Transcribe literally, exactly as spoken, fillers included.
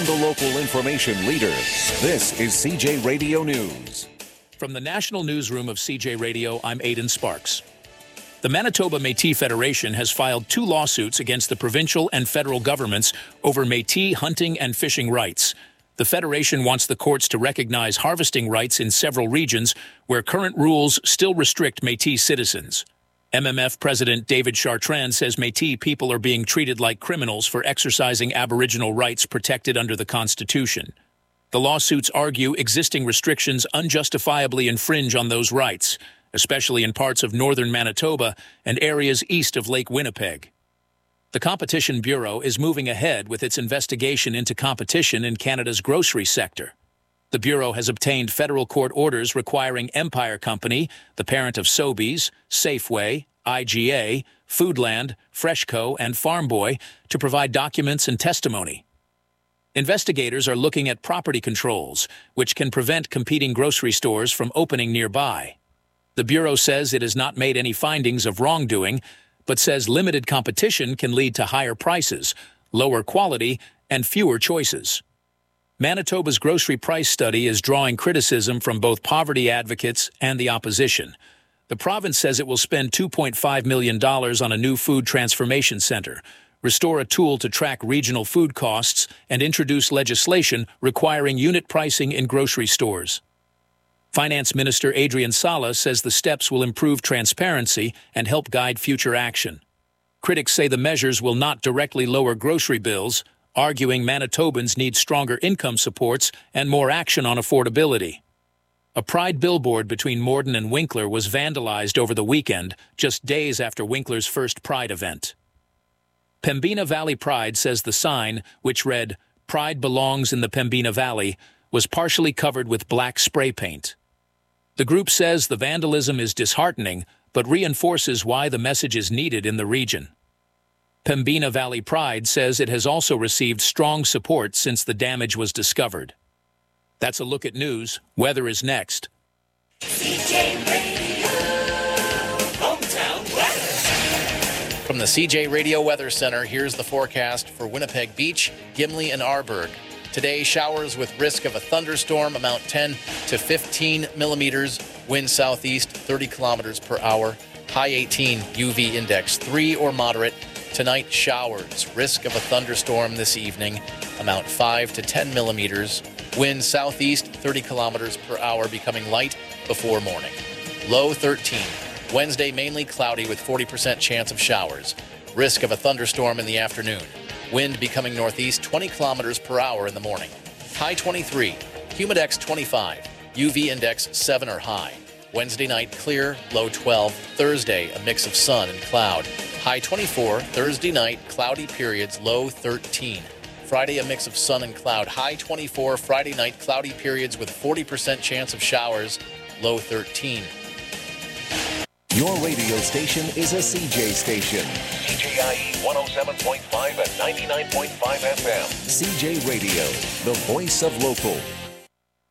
from the local information leader. This is C J Radio News. From the National Newsroom of C J Radio, I'm Aidan Sparks. The Manitoba Métis Federation has filed two lawsuits against the provincial and federal governments over Métis hunting and fishing rights. The Federation wants the courts to recognize harvesting rights in several regions where current rules still restrict Métis citizens. M M F President David Chartrand says Métis people are being treated like criminals for exercising Aboriginal rights protected under the Constitution. The lawsuits argue existing restrictions unjustifiably infringe on those rights, especially in parts of northern Manitoba and areas east of Lake Winnipeg. The Competition Bureau is moving ahead with its investigation into competition in Canada's grocery sector. The Bureau has obtained federal court orders requiring Empire Company, the parent of Sobeys, Safeway, I G A, Foodland, Freshco, and Farm Boy, to provide documents and testimony. Investigators are looking at property controls, which can prevent competing grocery stores from opening nearby. The Bureau says it has not made any findings of wrongdoing, but says limited competition can lead to higher prices, lower quality, and fewer choices. Manitoba's grocery price study is drawing criticism from both poverty advocates and the opposition. The province says it will spend two point five million dollars on a new food transformation center, restore a tool to track regional food costs, and introduce legislation requiring unit pricing in grocery stores. Finance Minister Adrian Sala says the steps will improve transparency and help guide future action. Critics say the measures will not directly lower grocery bills, arguing Manitobans need stronger income supports and more action on affordability. A Pride billboard between Morden and Winkler was vandalized over the weekend, just days after Winkler's first Pride event. Pembina Valley Pride says the sign, which read, "Pride belongs in the Pembina Valley," was partially covered with black spray paint. The group says the vandalism is disheartening, but reinforces why the message is needed in the region. Pembina Valley Pride says it has also received strong support since the damage was discovered. That's a look at news. Weather is next. C J Radio, hometown weather. From the C J Radio Weather Center, here's the forecast for Winnipeg Beach, Gimli, and Arborg. Today, showers with risk of a thunderstorm, amount ten to fifteen millimeters, wind southeast thirty kilometers per hour, high eighteen, U V index three or moderate. Tonight, showers, risk of a thunderstorm this evening, amount five to ten millimeters, wind southeast thirty kilometers per hour, becoming light before morning. Low thirteen. Wednesday, mainly cloudy with forty percent chance of showers, risk of a thunderstorm in the afternoon. Wind becoming northeast twenty kilometers per hour in the morning. High twenty-three, humidex twenty-five, U V index seven or high. Wednesday night clear, low twelve. Thursday a mix of sun and cloud. High twenty-four, Thursday night cloudy periods, low thirteen. Friday a mix of sun and cloud, high twenty-four. Friday night cloudy periods with forty percent chance of showers, low thirteen. Your radio station is a C J station. C J I E one oh seven point five and ninety-nine point five F M. C J Radio, the voice of local.